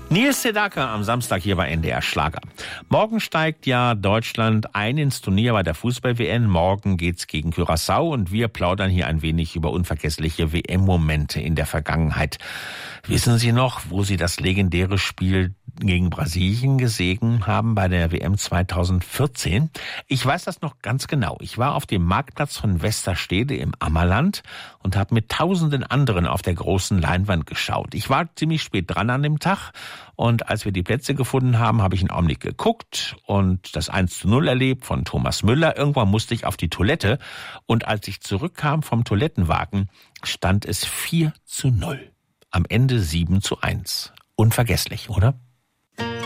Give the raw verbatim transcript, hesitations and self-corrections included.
Nils Sedaka am Samstag hier bei N D R Schlager. Morgen steigt ja Deutschland ein ins Turnier bei der Fußball-W M. Morgen geht's gegen Curaçao und wir plaudern hier ein wenig über unvergessliche W M-Momente in der Vergangenheit. Wissen Sie noch, wo Sie das legendäre Spiel gegen Brasilien gesehen haben bei der W M zweitausendvierzehn? Ich weiß das noch ganz genau. Ich war auf dem Marktplatz von Westerstede im Ammerland und habe mit tausenden anderen auf der großen Leinwand geschaut. Ich war ziemlich spät dran an dem Tag und als wir die Plätze gefunden haben, habe ich einen Augenblick geguckt und das eins zu null erlebt von Thomas Müller. Irgendwann musste ich auf die Toilette und als ich zurückkam vom Toilettenwagen, stand es vier zu null. Am Ende sieben zu eins. Unvergesslich, oder?